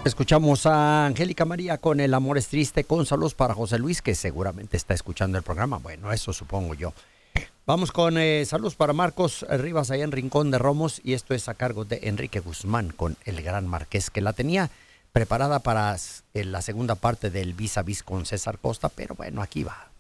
Escuchamos a Angélica María con El amor es triste, con saludos para José Luis, que seguramente está escuchando el programa. Bueno, eso supongo yo. Vamos con saludos para Marcos Rivas allá en Rincón de Romos, y esto es a cargo de Enrique Guzmán con El Gran Marqués, que la tenía preparada para la segunda parte del Vis a Vis con César Costa, pero bueno, aquí va.